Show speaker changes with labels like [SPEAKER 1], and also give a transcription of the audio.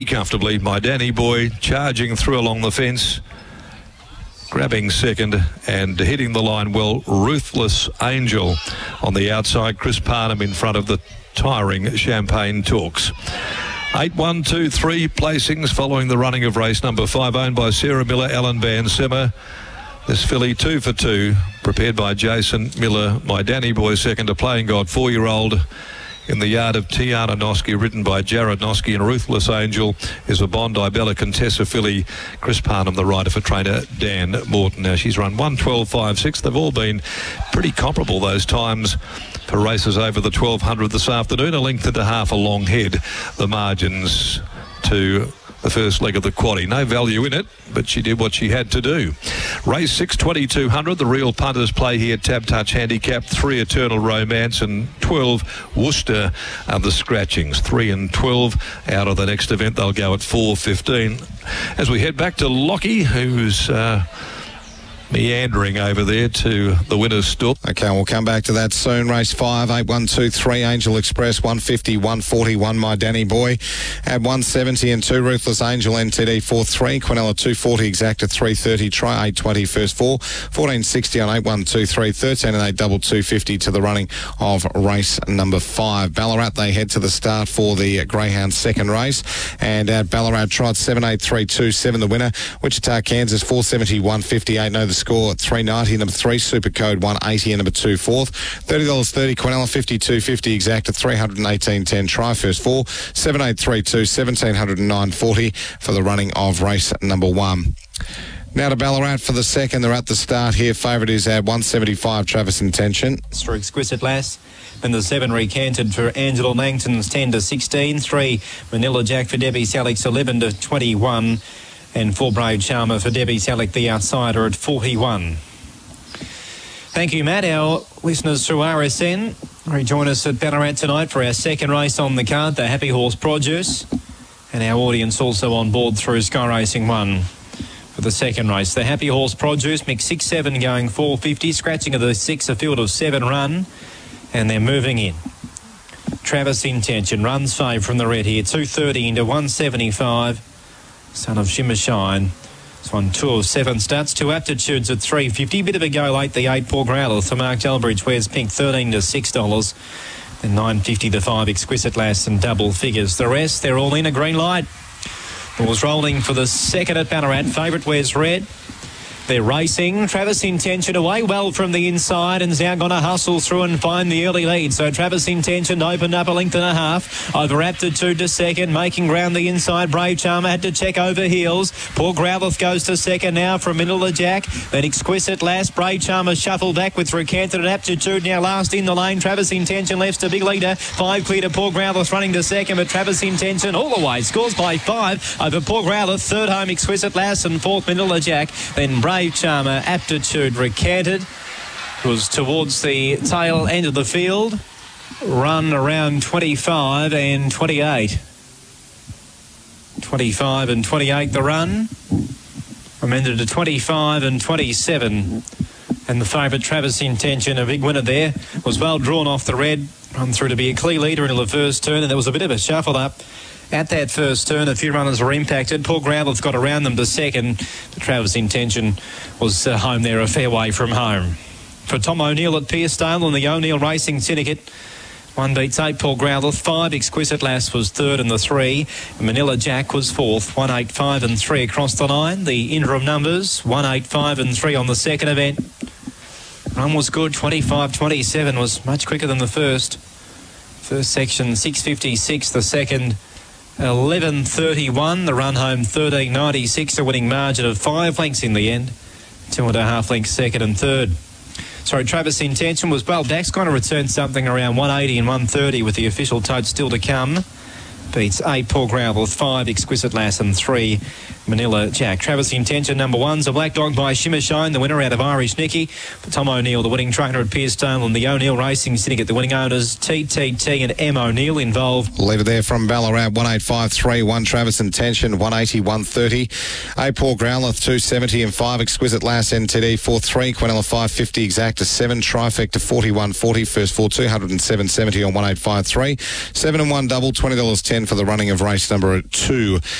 [SPEAKER 1] comfortably. My Danny Boy charging through along the fence, grabbing second and hitting the line well. Ruthless Angel on the outside. Chris Parnham in front of the tiring Champagne Talks. 8, 1, 2, 3 placings following the running of race number 5, owned by Sarah Miller, Alan Van Semmer. This filly 2 for 2, prepared by Jason Miller. My Danny Boy second, a Playing God 4-year-old in the yard of Tiana Noski, ridden by Jared Noski, and Ruthless Angel is a Bondi Bella Contessa filly. Chris Parnham, the rider for trainer Dan Morton. Now she's run 1:12.56. They've all been pretty comparable, those times, for races over the 1200 this afternoon. A length and a half a long head, the margins to the first leg of the quaddie. No value in it, but she did what she had to do. Race 6, 2200. The real punters play here. Tab Touch Handicap, 3 Eternal Romance, and 12 Worcester are the scratchings. 3 and 12 out of the next event. They'll go at 4:15. As we head back to Lockie, who's meandering over there to the winner's stall.
[SPEAKER 2] Okay, we'll come back to that soon. Race 5, 8, 1, 2, 3, Angel Express, 150, 141, My Danny Boy. At 170 and 2, Ruthless Angel, NTD 4-3, Quinella 240, Exacta 330, try 820 first 4, 1460 on 8, 1, 2, 3, 13 and 8, double 250 to the running of race number 5. Ballarat, they head to the start for the Greyhound second race, and at Ballarat trot 7, 8, 3, 2, 7 the winner. Wichita, Kansas 470, 158, no the score, 390, number 3, Supercode 180 and number 2 fourth. $30.30, Quinella 52.50, Exacta 318.10, try first 4, 7832, 1709.40 for the running of race number 1. Now to Ballarat for the second. They're at the start here. Favourite is at 175, Travis Intention.
[SPEAKER 3] For Exquisite Lass. Then the 7 recanted for Angela Langton's 10-16. 3 Manila Jack for Debbie Salix 11-21. And 4 Brave Charmer for Debbie Salick, the outsider, at 41. Thank you, Matt. Our listeners through RSN rejoin us at Ballarat tonight for our second race on the card, the Happy Horse Produce. And our audience also on board through Sky Racing 1 for the second race. The Happy Horse Produce, mix 6-7 going 450. Scratching of the 6, a field of 7 run. And they're moving in. Travis Intention runs fave from the red here, 230 into 175. Son of Shimmer Shine. It's won 2 of 7 starts, 2 aptitudes at 350. Bit of a go late, the 8 Paul Growler for Mark Delbridge, wears pink, $13 Then 9.50 the 5 Exquisite Lass and double figures. The rest, they're all in a green light. Ball's rolling for the second at Ballarat. Favourite wears red. They're racing. Travis Intention away well from the inside and's now going to hustle through and find the early lead. So Travis Intention opened up a length and a half. Over aptitude to second, making ground the inside. Brave Charmer had to check over heels. Paul Growlith goes to second now from Manila Jack. Then Exquisite Lass. Brave Charmer shuffled back with recanted and aptitude. Now last in the lane. Travis Intention left to big leader. 5 clear to Paul Growlith running to second, but Travis Intention all the way scores by 5 over Paul Growlith. Third home Exquisite Lass and fourth Manila Jack. Then Brave Charmer, aptitude recanted, was towards the tail end of the field, run around 25 and 28. 25 and 28 the run, amended to 25 and 27. And the favourite Travis Intention, a big winner there, was well drawn off the red, run through to be a clear leader into the first turn, and there was a bit of a shuffle up. At that first turn, a few runners were impacted. Paul Growlith got around them to second. The Travis Intention was home there, a fair way from home. For Tom O'Neill at Pearcedale and the O'Neill Racing Syndicate, 1 beats 8, Paul Growlith. 5, Exquisite Lass was third, and the 3, Manila Jack was fourth. 1, 8, 5 and 3 across the line. The interim numbers, 1, 8, 5 and 3 on the second event. Run was good, 25-27 was much quicker than the first. First section, 6.56, the second, 11.31, the run home 13.96, a winning margin of 5 lengths in the end. 2.5 lengths second and third. Sorry, Travis Intention was well. Dax going to return something around 180 and 130 with the official tote still to come. Beats 8 Paul Growlith, 5 Exquisite Lass and 3 Manila Jack. Travis Intention, number 1's a Black Dog by Shimmer Shine, the winner out of Irish Nicky. For Tom O'Neill, the winning trainer at Pearcedale, and the O'Neill Racing Syndicate, the winning owners TTT and M O'Neill involved.
[SPEAKER 2] Leader there from Ballarat, 1853, 1 Travis Intention, 180, 130. 8 Paul Growlith, 270 and 5 Exquisite Lass NTD, 4-3. Quinella 550, Exacta 7, Trifecta 41.40, first 4, 207.70 on 1853. 7 and 1 double, $20.10 for the running of race number 2.